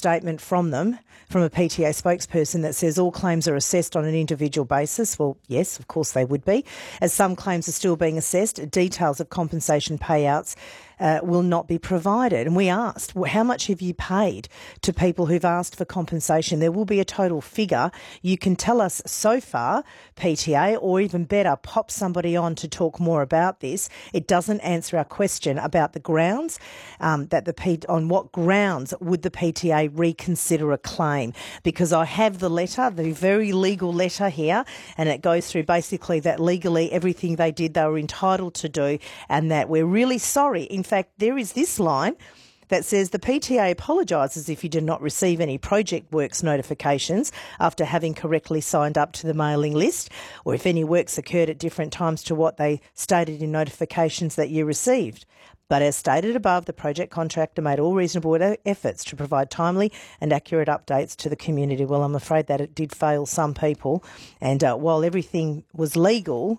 statement from them, from a PTA spokesperson, that says all claims are assessed on an individual basis. Well, yes, of course they would be. As some claims are still being assessed, details of compensation payouts will not be provided. And we asked, well, how much have you paid to people who've asked for compensation? There will be a total figure. You can tell us so far, PTA, or even better, pop somebody on to talk more about this. It doesn't answer our question about the grounds, on what grounds would the PTA reconsider a claim? Because I have the letter, the very legal letter here, and it goes through basically that legally everything they did they were entitled to do, and that we're really sorry. In fact, there is this line that says the PTA apologises if you did not receive any project works notifications after having correctly signed up to the mailing list, or if any works occurred at different times to what they stated in notifications that you received. But as stated above, the project contractor made all reasonable efforts to provide timely and accurate updates to the community. Well, I'm afraid that it did fail some people. And while everything was legal,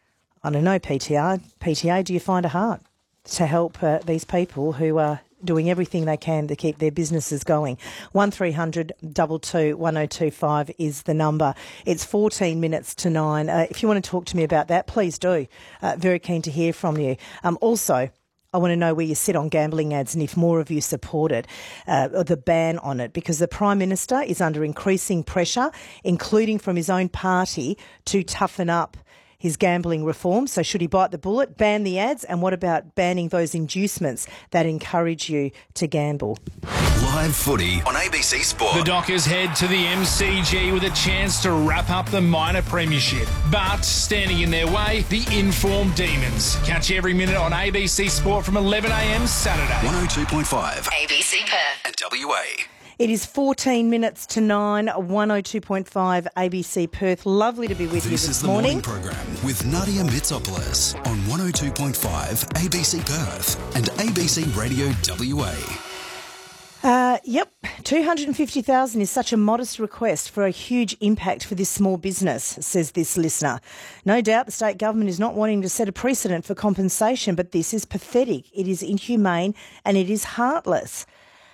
I don't know, PTA, do you find a heart to help these people who are doing everything they can to keep their businesses going? 1300 22 1025 is the number. It's 14 minutes to 9. If you want to talk to me about that, please do. Very keen to hear from you. Also, I want to know where you sit on gambling ads and if more of you support it, the ban on it, because the Prime Minister is under increasing pressure, including from his own party, to toughen up his gambling reform. So should he bite the bullet, ban the ads? And what about banning those inducements that encourage you to gamble? Live footy on ABC Sport. The Dockers head to the MCG with a chance to wrap up the minor premiership. But standing in their way, the informed Demons. Catch every minute on ABC Sport from 11am Saturday. 102.5 ABC Perth and WA. It is 14 minutes to 9, 102.5 ABC Perth. Lovely to be with you this morning. This is the morning program with Nadia Mitsopoulos on 102.5 ABC Perth and ABC Radio WA. Yep, 250,000 is such a modest request for a huge impact for this small business, says this listener. No doubt the state government is not wanting to set a precedent for compensation, but this is pathetic. It is inhumane and it is heartless.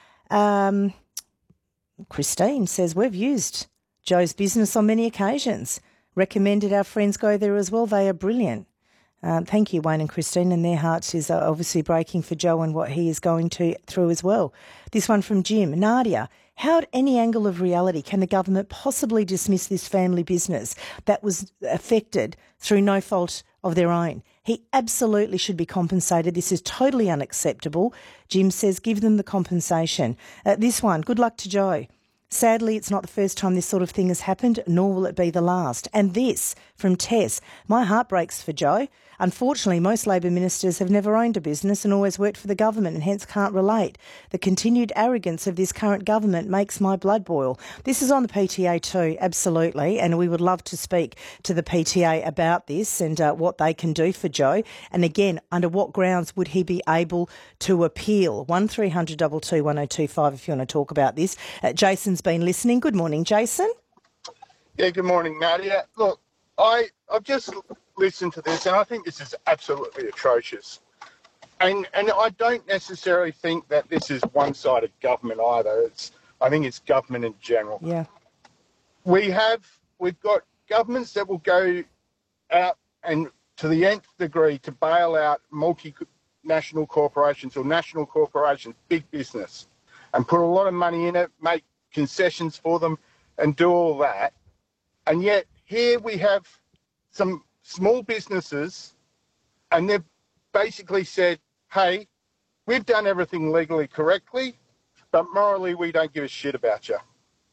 Christine says, we've used Joe's business on many occasions. Recommended our friends go there as well. They are brilliant. Thank you, Wayne and Christine, and their hearts is obviously breaking for Joe and what he is going through as well. This one from Jim. Nadia, how at any angle of reality can the government possibly dismiss this family business that was affected through no fault of their own? He absolutely should be compensated. This is totally unacceptable. Jim says, give them the compensation. This one, good luck to Joe. Sadly, it's not the first time this sort of thing has happened, nor will it be the last. And this, from Tess, my heart breaks for Joe. Unfortunately, most Labor ministers have never owned a business and always worked for the government and hence can't relate. The continued arrogance of this current government makes my blood boil. This is on the PTA too, absolutely, and we would love to speak to the PTA about this and what they can do for Joe. And again, under what grounds would he be able to appeal? 1300 22 1025 if you want to talk about this. Jason's been listening. Good morning, Jason. Yeah, good morning, Nadia. Look, I've just listened to this and I think this is absolutely atrocious. And I don't necessarily think that this is one-sided government either. I think it's government in general. Yeah. We've got governments that will go out and to the nth degree to bail out multinational corporations or national corporations, big business, and put a lot of money in it, make concessions for them and do all that. And yet here we have some small businesses and they've basically said, hey, we've done everything legally correctly, but morally we don't give a shit about you.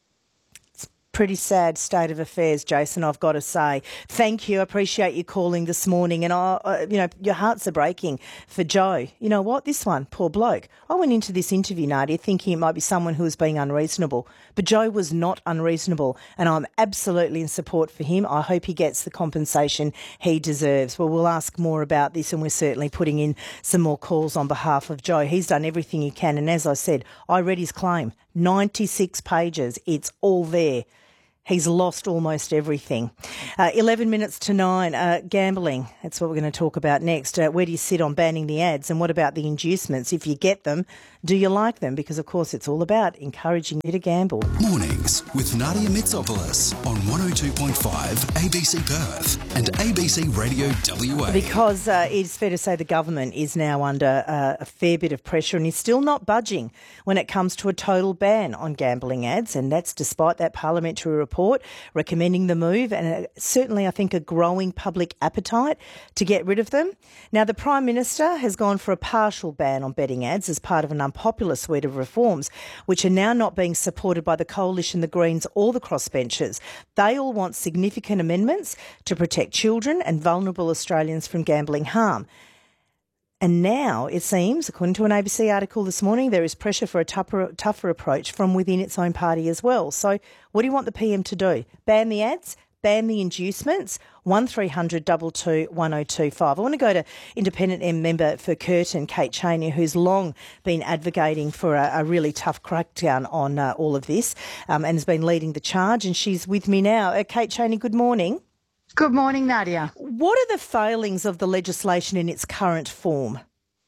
Pretty sad state of affairs, Jason, I've got to say. Thank you. I appreciate you calling this morning. And, your hearts are breaking for Joe. You know what? This one, poor bloke. I went into this interview, Nadia, thinking it might be someone who was being unreasonable. But Joe was not unreasonable. And I'm absolutely in support for him. I hope he gets the compensation he deserves. Well, we'll ask more about this and we're certainly putting in some more calls on behalf of Joe. He's done everything he can. And as I said, I read his claim. 96 pages. It's all there. He's lost almost everything. 11 minutes to 9, gambling. That's what we're going to talk about next. Where do you sit on banning the ads and what about the inducements? If you get them, Do you like them? Because, of course, it's all about encouraging you to gamble. Mornings with Nadia Mitsopoulos on 102.5 ABC Perth and ABC Radio WA. Because it's fair to say the government is now under a fair bit of pressure and is still not budging when it comes to a total ban on gambling ads, and that's despite that parliamentary report recommending the move and certainly, I think, a growing public appetite to get rid of them. Now, the Prime Minister has gone for a partial ban on betting ads as part of an unpopular suite of reforms, which are now not being supported by the Coalition, the Greens or the crossbenchers. They all want significant amendments to protect children and vulnerable Australians from gambling harm. And now, it seems, according to an ABC article this morning, there is pressure for a tougher approach from within its own party as well. So what do you want the PM to do? Ban the ads? Ban the inducements? 1300 22 1025. I want to go to Independent member for Curtin, Kate Chaney, who's long been advocating for a really tough crackdown on all of this and has been leading the charge. And she's with me now. Kate Chaney, good morning. Good morning, Nadia. What are the failings of the legislation in its current form?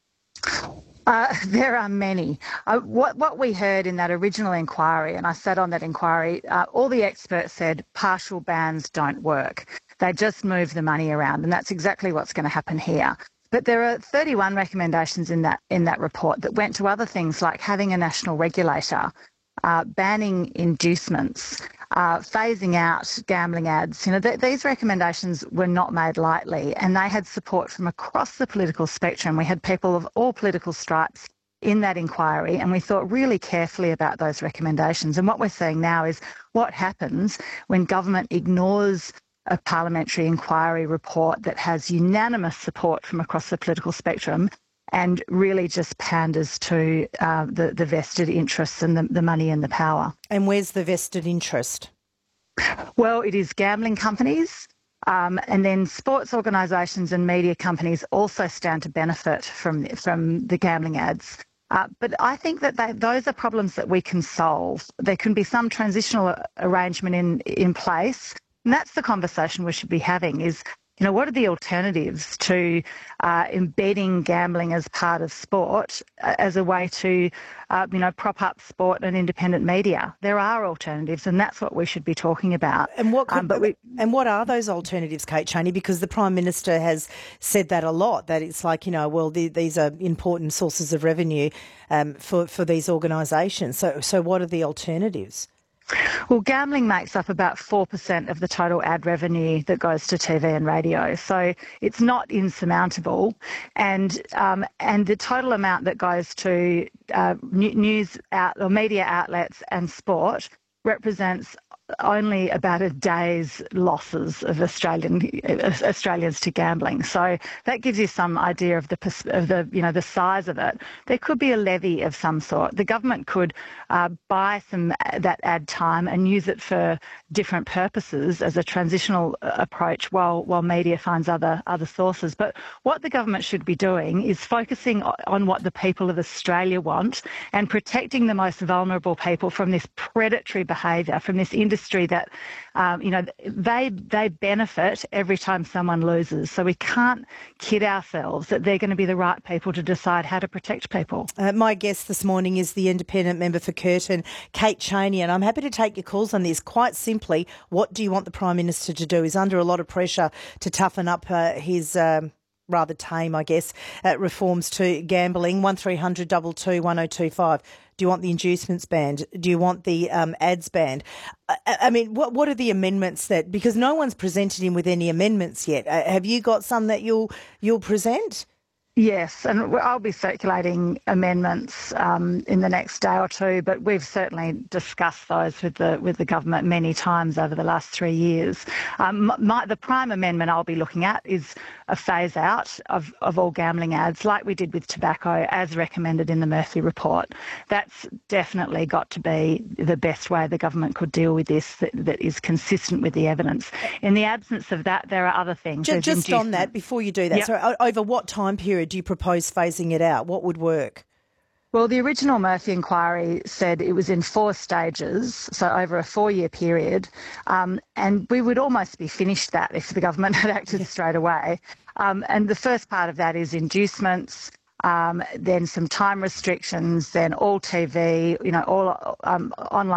There are many. What we heard in that original inquiry, and I sat on that inquiry, all the experts said partial bans don't work. They just move the money around, and that's exactly what's going to happen here. But there are 31 recommendations in that report that went to other things like having a national regulator, banning inducements, phasing out gambling ads. You know, these recommendations were not made lightly, and they had support from across the political spectrum. We had people of all political stripes in that inquiry, and we thought really carefully about those recommendations. And what we're seeing now is what happens when government ignores a parliamentary inquiry report that has unanimous support from across the political spectrum and really just panders to the vested interests and the money and the power. And where's the vested interest? Well, it is gambling companies, and then sports organisations and media companies also stand to benefit from the gambling ads. But I think that those are problems that we can solve. There can be some transitional arrangement in place, and that's the conversation we should be having is, you know, what are the alternatives to embedding gambling as part of sport as a way to, prop up sport and independent media? There are alternatives, and that's what we should be talking about. And what are those alternatives, Kate Chaney? Because the Prime Minister has said that a lot, that it's like, these are important sources of revenue for these organisations. So what are the alternatives? Well, gambling makes up about 4% of the total ad revenue that goes to TV and radio, so it's not insurmountable. And the total amount that goes to media outlets and sport represents only about a day's losses of Australians to gambling. So that gives you some idea of the size of it. There could be a levy of some sort. The government could buy that ad time and use it for different purposes as a transitional approach while media finds other sources. But what the government should be doing is focusing on what the people of Australia want and protecting the most vulnerable people from this predatory behaviour, from this industry that, they benefit every time someone loses. So we can't kid ourselves that they're going to be the right people to decide how to protect people. My guest this morning is the Independent member for Curtin, Kate Chaney, and I'm happy to take your calls on this. Quite simply, what do you want the Prime Minister to do? He's under a lot of pressure to toughen up his rather tame, I guess, reforms to gambling. 1300 22 1025. Do you want the inducements banned? Do you want the ads banned? I mean, what are the amendments because no one's presented him with any amendments yet. Have you got some that you'll present? Yes, and I'll be circulating amendments in the next day or two, but we've certainly discussed those with the government many times over the last 3 years. The prime amendment I'll be looking at is a phase out of all gambling ads, like we did with tobacco, as recommended in the Murphy report. That's definitely got to be the best way the government could deal with this that is consistent with the evidence. In the absence of that, there are other things. Just on that, before you do that, yep. So over what time period do you propose phasing it out? What would work? Well, the original Murphy inquiry said it was in 4 stages, so over a 4-year period, and we would almost be finished that if the government had acted straight away. And the first part of that is inducements, then some time restrictions, then all TV, all online